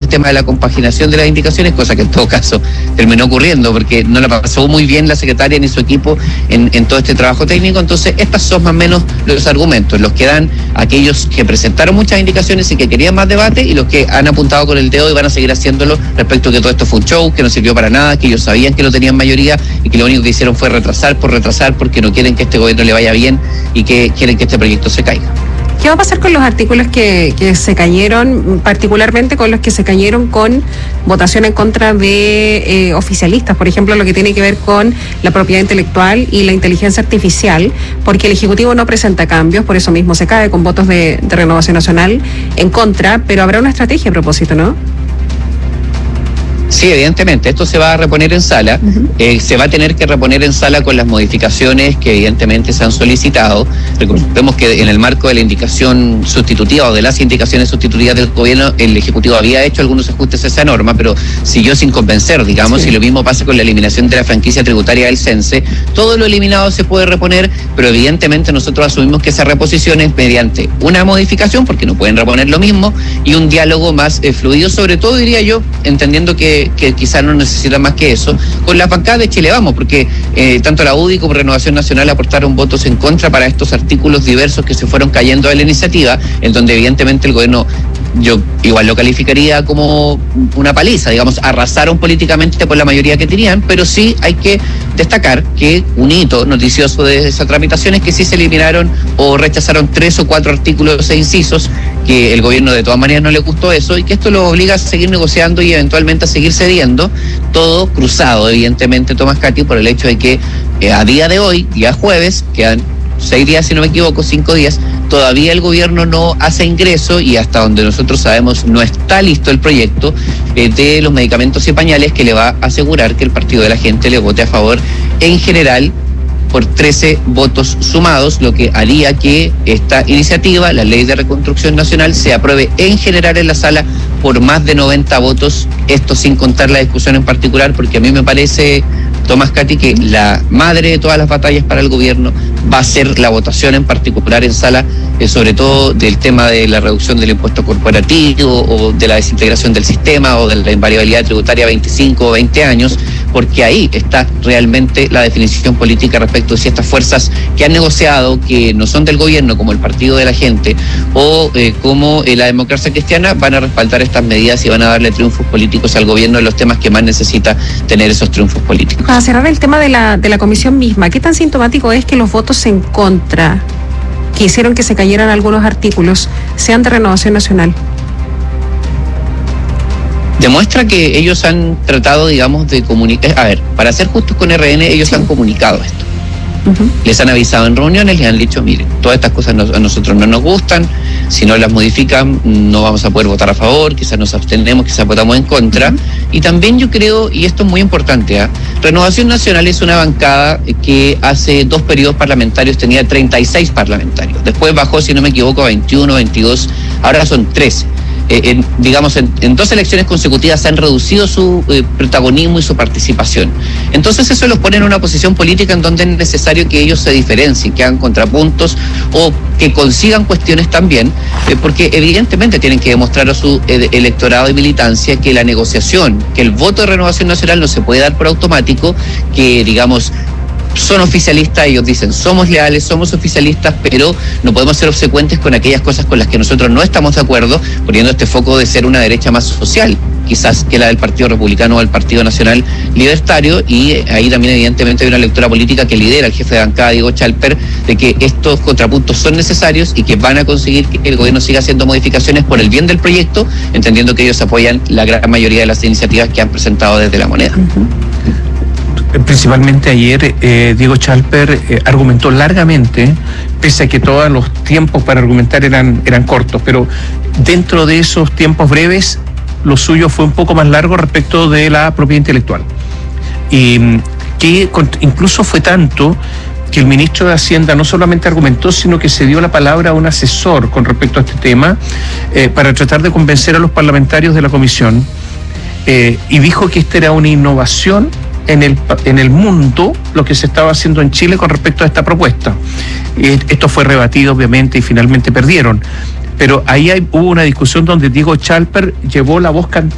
tema de la compaginación de las indicaciones, cosa que en todo caso terminó ocurriendo porque no la pasó muy bien la secretaria ni su equipo en todo este trabajo técnico. Entonces estos son más o menos los argumentos, los que dan aquellos que presentaron muchas indicaciones y que querían más debate, y los que han apuntado con el dedo y van a seguir haciéndolo respecto a que todo esto fue un show, que no sirvió para nada, que ellos sabían que no tenían mayoría y que lo único que hicieron fue retrasar porque no quieren que este gobierno le vaya bien y que quieren que este proyecto se caiga. ¿Qué va a pasar con los artículos que se cayeron, particularmente con los que se cayeron con votación en contra de oficialistas? Por ejemplo, lo que tiene que ver con la propiedad intelectual y la inteligencia artificial, porque el Ejecutivo no presenta cambios, por eso mismo se cae con votos de Renovación Nacional en contra, pero habrá una estrategia a propósito, ¿no? Sí, evidentemente, esto se va a reponer en sala, se va a tener que reponer en sala con las modificaciones que evidentemente se han solicitado. Recordemos que en el marco de la indicación sustitutiva o de las indicaciones sustitutivas del gobierno, el Ejecutivo había hecho algunos ajustes a esa norma, pero siguió sin convencer, digamos, y lo mismo pasa con la eliminación de la franquicia tributaria del CENSE. Todo lo eliminado se puede reponer, pero evidentemente nosotros asumimos que esa reposición es mediante una modificación, porque no pueden reponer lo mismo, y un diálogo más fluido, sobre todo diría yo, entendiendo que quizás no necesita más que eso, con la bancada de Chile Vamos, porque tanto la UDI como Renovación Nacional aportaron votos en contra para estos artículos diversos que se fueron cayendo de la iniciativa, en donde evidentemente el gobierno, yo igual lo calificaría como una paliza, digamos, arrasaron políticamente por la mayoría que tenían, pero sí hay que destacar que un hito noticioso de esa tramitación es que sí se eliminaron o rechazaron 3 o 4 artículos e incisos, que el gobierno de todas maneras no le gustó eso, y que esto lo obliga a seguir negociando y eventualmente a seguir cediendo, todo cruzado evidentemente, Tomás Cati, por el hecho de que a día de hoy, día jueves, quedan 6 días, si no me equivoco, 5 días, todavía el gobierno no hace ingreso, y hasta donde nosotros sabemos no está listo el proyecto de los medicamentos y pañales, que le va a asegurar que el Partido de la Gente le vote a favor en general por 13 votos sumados, lo que haría que esta iniciativa, la Ley de Reconstrucción Nacional, se apruebe en general en la sala por más de 90 votos, esto sin contar la discusión en particular, porque a mí me parece, Tomás Cati, que la madre de todas las batallas para el gobierno va a ser la votación en particular en sala, sobre todo del tema de la reducción del impuesto corporativo o de la desintegración del sistema o de la invariabilidad tributaria 25 o 20 años, porque ahí está realmente la definición política respecto de si estas fuerzas que han negociado, que no son del gobierno, como el Partido de la Gente o como la Democracia Cristiana, van a respaldar estas medidas y van a darle triunfos políticos al gobierno en los temas que más necesita tener esos triunfos políticos. Para cerrar el tema de la comisión misma, ¿qué tan sintomático es que los votos en contra que hicieron que se cayeran algunos artículos sean de Renovación Nacional? Demuestra que ellos han tratado, digamos, de comunicar. A ver, para ser justos con RN, ellos han comunicado esto. Les han avisado en reuniones, les han dicho, miren, todas estas cosas a nosotros no nos gustan, si no las modifican no vamos a poder votar a favor, quizás nos abstenemos, quizás votamos en contra. Y también yo creo, y esto es muy importante, Renovación Nacional es una bancada que hace 2 periodos parlamentarios tenía 36 parlamentarios, después bajó, si no me equivoco, a 21, 22, ahora son 13. Digamos, en 2 elecciones consecutivas se han reducido su protagonismo y su participación. Entonces eso los pone en una posición política en donde es necesario que ellos se diferencien, que hagan contrapuntos o que consigan cuestiones también, porque evidentemente tienen que demostrar a su electorado y militancia que la negociación, que el voto de Renovación Nacional no se puede dar por automático, que digamos son oficialistas, ellos dicen somos leales, somos oficialistas, pero no podemos ser obsecuentes con aquellas cosas con las que nosotros no estamos de acuerdo, poniendo este foco de ser una derecha más social, quizás que la del Partido Republicano o del Partido Nacional Libertario, y ahí también evidentemente hay una lectura política que lidera el jefe de bancada, Diego Chalper, de que estos contrapuntos son necesarios y que van a conseguir que el gobierno siga haciendo modificaciones por el bien del proyecto, entendiendo que ellos apoyan la gran mayoría de las iniciativas que han presentado desde La Moneda. Principalmente ayer Diego Chalper argumentó largamente, pese a que todos los tiempos para argumentar eran cortos, pero dentro de esos tiempos breves lo suyo fue un poco más largo respecto de la propiedad intelectual, y que incluso fue tanto que el ministro de Hacienda no solamente argumentó, sino que se dio la palabra a un asesor con respecto a este tema para tratar de convencer a los parlamentarios de la comisión, y dijo que esta era una innovación en el mundo, lo que se estaba haciendo en Chile con respecto a esta propuesta. Esto fue rebatido, obviamente, y finalmente perdieron. Pero ahí hubo una discusión donde Diego Chalper llevó la voz cantante